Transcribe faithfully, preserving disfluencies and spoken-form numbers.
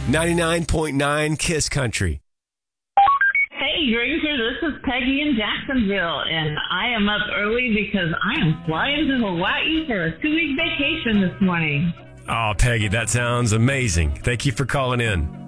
ninety-nine point nine Kiss Country. Hey, Granger, this is Peggy in Jacksonville, and I am up early because I am flying to Hawaii for a two-week vacation this morning. Oh, Peggy, that sounds amazing. Thank you for calling in.